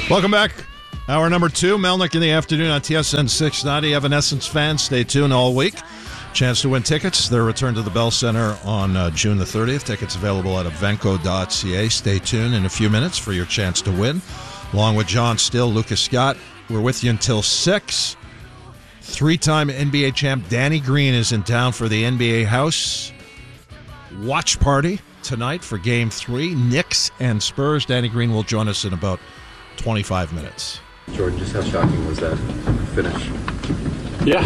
Welcome back. Hour number 2, Melnick in the afternoon on TSN 690. Evanescence fans, stay tuned all week. Chance to win tickets. Their return to the Bell Center on June the 30th. Tickets available at evenco.ca. Stay tuned in a few minutes for your chance to win. Along with John Still, Lucas Scott, we're with you until 6. Three-time NBA champ Danny Green is in town for the NBA House watch party tonight for Game 3. Knicks and Spurs. Danny Green will join us in about 25 minutes. Jordan, just how shocking was that finish? Yeah,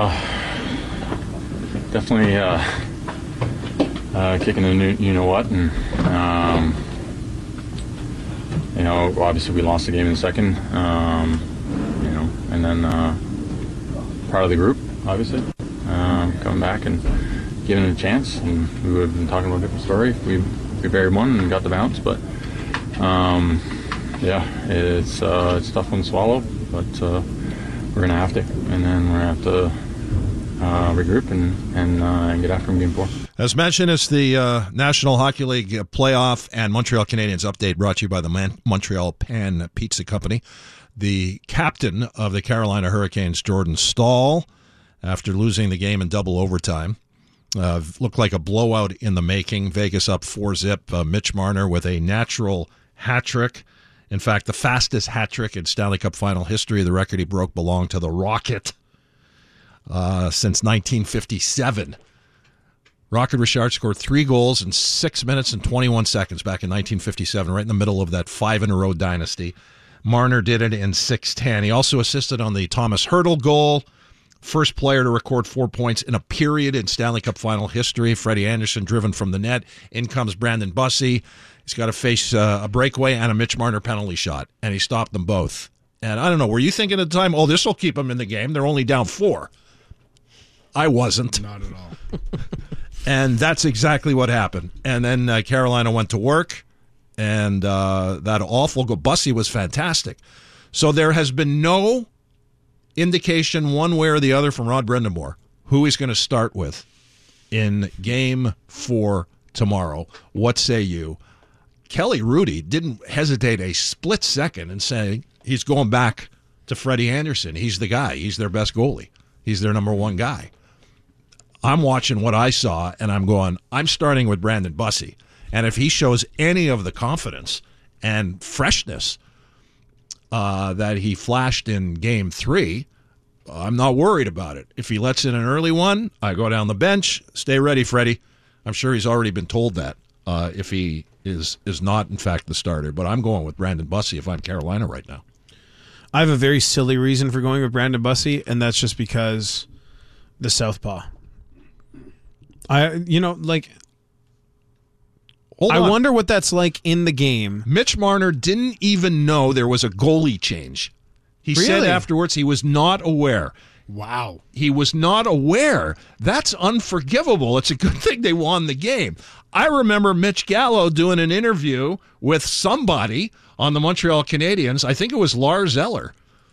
definitely kicking the you-know-what. And, obviously we lost the game in the second, and then part of the group, obviously, coming back and giving it a chance. And we would have been talking about a different story if we buried one and got the bounce, but it's a tough one to swallow, but we're going to have to. And then we're going to have to regroup and get after him game 4. As mentioned, it's the National Hockey League playoff and Montreal Canadiens update brought to you by the Montreal Pan Pizza Company. The captain of the Carolina Hurricanes, Jordan Staal, after losing the game in double overtime, looked like a blowout in the making. Vegas up 4-0. Mitch Marner with a natural hat trick. In fact, the fastest hat trick in Stanley Cup final history. The record he broke belonged to the Rocket since 1957. Rocket Richard scored 3 goals in 6 minutes and 21 seconds back in 1957, right in the middle of that 5-in-a-row dynasty. Marner did it in 6:10. He also assisted on the Thomas Hertl goal. First player to record 4 points in a period in Stanley Cup final history. Freddie Anderson driven from the net. In comes Brandon Bussey. He's got to face a breakaway and a Mitch Marner penalty shot, and he stopped them both. And I don't know, were you thinking at the time, this will keep them in the game? They're only down 4. I wasn't. Not at all. And that's exactly what happened. And then Carolina went to work, and that awful goal. Bussey was fantastic. So there has been no indication one way or the other from Rod Brind'Amour who he's going to start with in Game 4 tomorrow. What say you? Kelly Rudy didn't hesitate a split second in saying he's going back to Freddie Anderson. He's the guy. He's their best goalie. He's their number one guy. I'm watching what I saw, and I'm going, I'm starting with Brandon Bussey. And if he shows any of the confidence and freshness that he flashed in Game 3, I'm not worried about it. If he lets in an early one, I go down the bench. Stay ready, Freddie. I'm sure he's already been told that if he is not, in fact, the starter. But I'm going with Brandon Bussey if I'm Carolina right now. I have a very silly reason for going with Brandon Bussey, and that's just because the southpaw. I wonder what that's like in the game. Mitch Marner didn't even know there was a goalie change. He said afterwards he was not aware. Wow. He was not aware. That's unforgivable. It's a good thing they won the game. I remember Mitch Gallo doing an interview with somebody on the Montreal Canadiens. I think it was Lars Eller.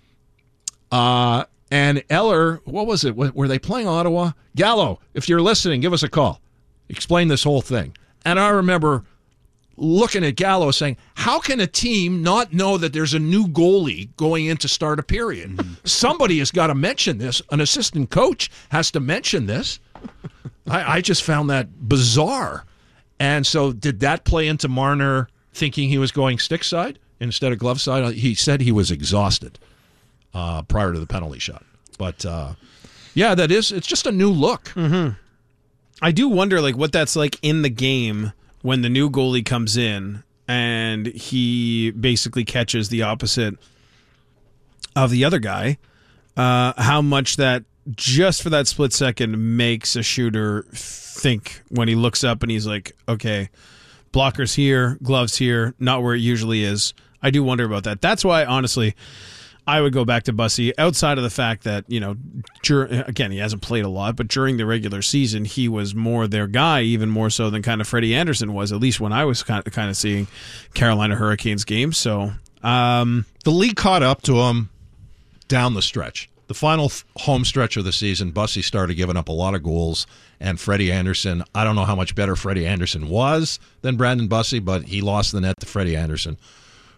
And Eller, what was it? Were they playing Ottawa? Gallo, if you're listening, give us a call. Explain this whole thing. And I remember looking at Gallo saying, how can a team not know that there's a new goalie going in to start a period? Mm-hmm. Somebody has got to mention this. An assistant coach has to mention this. I just found that bizarre. And so did that play into Marner thinking he was going stick side instead of glove side? He said he was exhausted prior to the penalty shot. But, it's just a new look. Mm-hmm. I do wonder what that's like in the game when the new goalie comes in and he basically catches the opposite of the other guy, how much that just for that split second makes a shooter think when he looks up and he's like, okay, blockers here, gloves here, not where it usually is. I do wonder about that. That's why, honestly, I would go back to Bussey outside of the fact that, again, he hasn't played a lot, but during the regular season, he was more their guy, even more so than kind of Freddie Anderson was, at least when I was kind of seeing Carolina Hurricanes games. So the league caught up to him down the stretch. The final home stretch of the season, Bussey started giving up a lot of goals, and Freddie Anderson, I don't know how much better Freddie Anderson was than Brandon Bussey, but he lost the net to Freddie Anderson,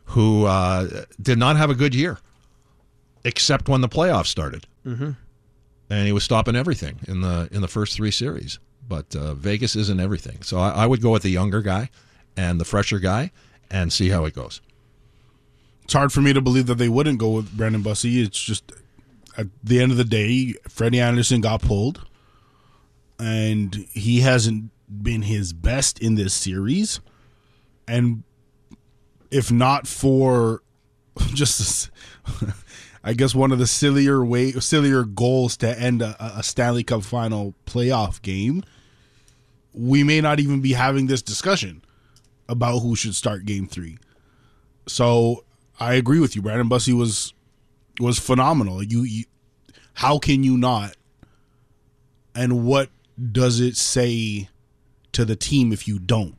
who did not have a good year, except when the playoffs started. Mm-hmm. And he was stopping everything in the first 3 series. But Vegas isn't everything. So I would go with the younger guy and the fresher guy and see how it goes. It's hard for me to believe that they wouldn't go with Brandon Bussey. It's just at the end of the day, Freddie Anderson got pulled, and he hasn't been his best in this series. And if not for just, I guess, one of the sillier goals to end a Stanley Cup final playoff game, we may not even be having this discussion about who should start Game 3. So I agree with you. Brandon Bussey was phenomenal. You how can you not? And what does it say to the team if you don't?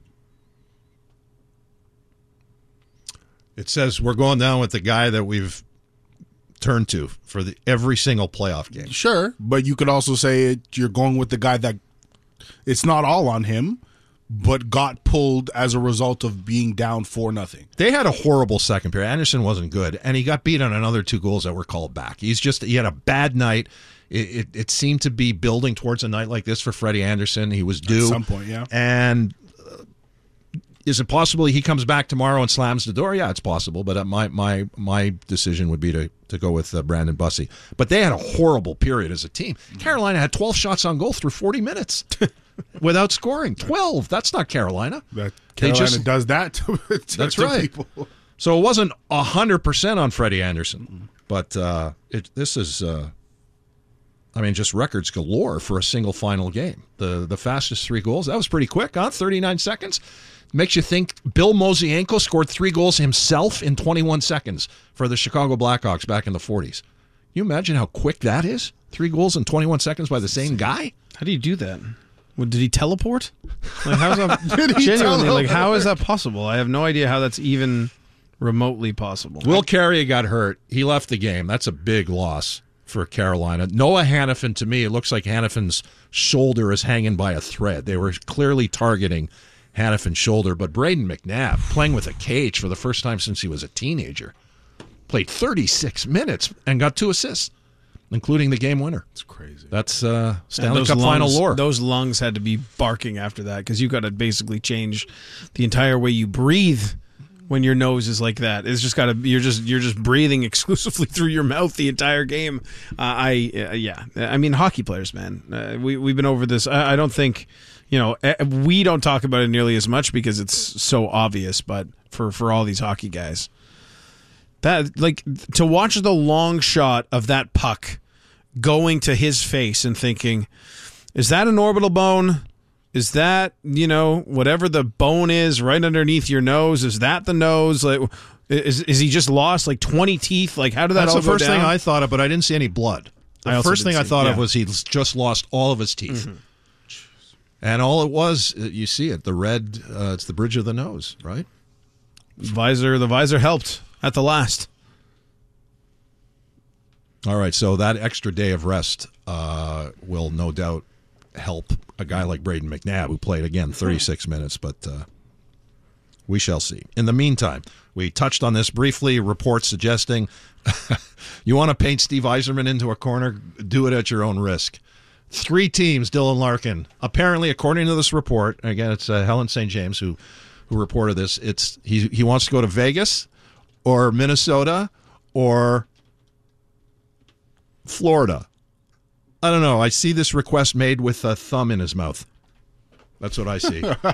It says we're going down with the guy that we've turned to for every single playoff game. Sure, but you could also say you're going with the guy that it's not all on him, but got pulled as a result of being down 4-0. They had a horrible second period. Anderson wasn't good, and he got beat on another 2 goals that were called back. He had a bad night. It seemed to be building towards a night like this for Freddie Anderson. He was due at some point, yeah. And is it possible he comes back tomorrow and slams the door? Yeah, it's possible. But my decision would be to go with Brandon Bussey. But they had a horrible period as a team. Carolina had 12 shots on goal through 40 minutes. Without scoring. 12. That's not Carolina. Carolina does that to that's right. People. So it wasn't 100% on Freddie Anderson. But this is, just records galore for a single final game. The fastest 3 goals. That was pretty quick, huh? 39 seconds. Makes you think Bill Mosienko scored 3 goals himself in 21 seconds for the Chicago Blackhawks back in the 40s. Can you imagine how quick that is? 3 goals in 21 seconds by the same guy? How do you do that? Did he teleport? Like, how is that genuinely? Like, how is that possible? I have no idea how that's even remotely possible. Will Carrier got hurt. He left the game. That's a big loss for Carolina. Noah Hannafin, to me, it looks like Hannafin's shoulder is hanging by a thread. They were clearly targeting Hannafin's shoulder, but Braden McNabb, playing with a cage for the first time since he was a teenager, played 36 minutes and got 2 assists, including the game winner. It's crazy. That's Stanley Cup final lore. Those lungs had to be barking after that because you got to basically change the entire way you breathe when your nose is like that. It's just got to. You're just breathing exclusively through your mouth the entire game. Hockey players, man. We've been over this. I don't think. We don't talk about it nearly as much because it's so obvious. But for all these hockey guys. That to watch the long shot of that puck going to his face and thinking, is that an orbital bone? Is that, whatever the bone is right underneath your nose? Is that the nose? Like, is he just lost 20 teeth? Like, how did that That's all the go first down? thing I thought of, but I didn't see any blood. The first thing I thought of was he's just lost all of his teeth. Mm-hmm. And all it was, you see it, the red, it's the bridge of the nose, right? The visor helped at the last. All right, so that extra day of rest will no doubt help a guy like Braden McNabb, who played, again, 36 minutes, but we shall see. In the meantime, we touched on this briefly, reports suggesting you want to paint Steve Yzerman into a corner, do it at your own risk. 3 teams, Dylan Larkin, apparently, according to this report, again, it's Helen St. James who reported this, he wants to go to Vegas or Minnesota or Florida. I don't know. I see this request made with a thumb in his mouth. That's what I see. I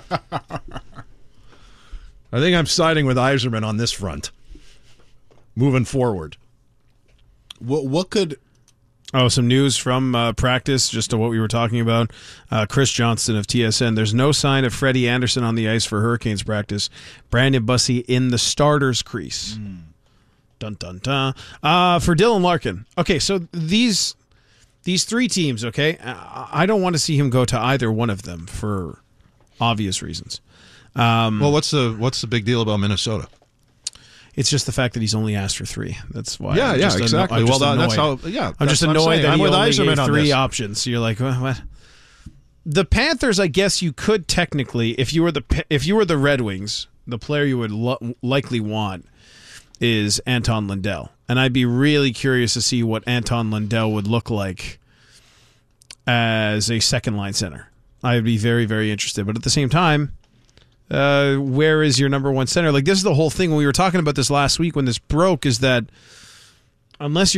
think I'm siding with Yzerman on this front. Moving forward. What could... Oh, some news from practice, just to what we were talking about. Chris Johnston of TSN. There's no sign of Freddie Anderson on the ice for Hurricanes practice. Brandon Bussey in the starter's crease. Dun, dun, dun. For Dylan Larkin. Okay, so these 3 teams, okay, I don't want to see him go to either one of them for obvious reasons. Well, what's the big deal about Minnesota? It's just the fact that he's only asked for 3. That's why. Yeah, exactly. That's how. Yeah, I'm just annoyed that he only gave 3 options. So you're like, what? The Panthers, I guess you could technically, if you were the Red Wings, the player you would likely want, is Anton Lundell. And I'd be really curious to see what Anton Lundell would look like as a second-line center. I'd be very, very interested. But at the same time, where is your number one center? Like, this is the whole thing when we were talking about this last week when this broke, is that unless